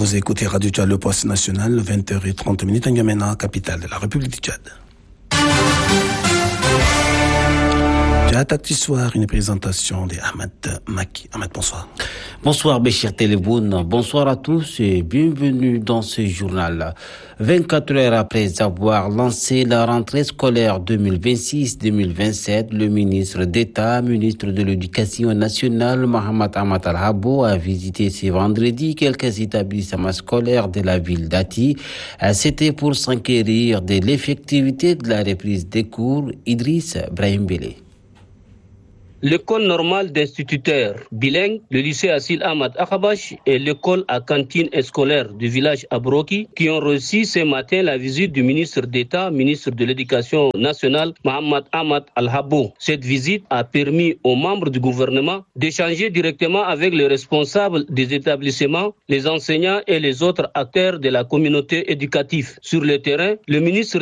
Vous écoutez Radio Tchad, le poste national, 20h30, N'Djamena, capitale de la République du Tchad. Tchad soir, une présentation de Ahmed Maki. Ahmed, bonsoir. Bonsoir, Béchir Téléboun. Bonsoir à tous et bienvenue dans ce journal. 24 heures après avoir lancé la rentrée scolaire 2026-2027, le ministre d'État, ministre de l'Éducation nationale, Mohamed Ahmad Al-Habbo, a visité ce vendredi quelques établissements scolaires de la ville d'Ati. C'était pour s'enquérir de l'effectivité de la reprise des cours. Idriss Brahim Bélé. L'école normale d'instituteurs bilingues, le lycée Assil Ahmad Akhabash et l'école à cantine scolaire du village Abroki qui ont reçu ce matin la visite du ministre d'État, ministre de l'Éducation nationale, Mohamed Ahmad Al-Habbo. Cette visite a permis aux membres du gouvernement d'échanger directement avec les responsables des établissements, les enseignants et les autres acteurs de la communauté éducative. Sur le terrain, le ministre